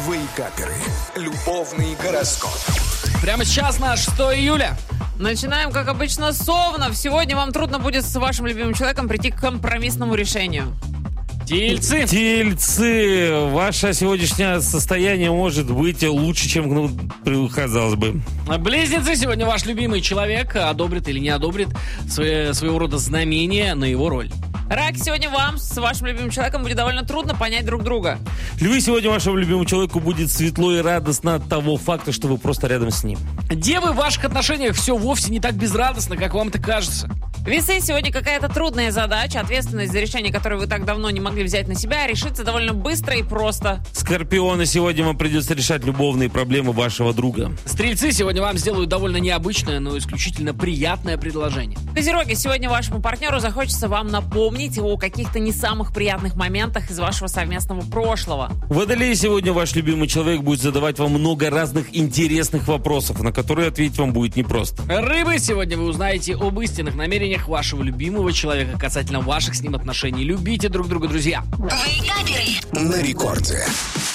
Вейкаперы. Любовный гороскоп. Прямо сейчас на 6 июля. Начинаем, как обычно, с Овнов. Сегодня вам трудно будет с вашим любимым человеком прийти к компромиссному решению. Тельцы. Тельцы, ваше сегодняшнее состояние может быть лучше, чем казалось бы. Близнецы, сегодня ваш любимый человек одобрит или не одобрит своего рода знамение на его роль. Раки, сегодня вам с вашим любимым человеком будет довольно трудно понять друг друга. Львы, сегодня вашему любимому человеку будет светло и радостно от того факта, что вы просто рядом с ним. Девы, в ваших отношениях все вовсе не так безрадостно, как вам это кажется. Весы, сегодня какая-то трудная задача, ответственность за решение, которое вы так давно не могли взять на себя, решится довольно быстро и просто. Скорпионы, сегодня вам придется решать любовные проблемы вашего друга. Стрельцы, сегодня вам сделают довольно необычное, но исключительно приятное предложение. Козероги, сегодня вашему партнеру захочется вам напомнить о каких-то не самых приятных моментах из вашего совместного прошлого. Водолеи, сегодня ваш любимый человек будет задавать вам много разных интересных вопросов, на которые ответить вам будет непросто. Рыбы, сегодня вы узнаете об истинных намерениях вашего любимого человека касательно ваших с ним отношений. Любите друг друга, друзья. На рекорде.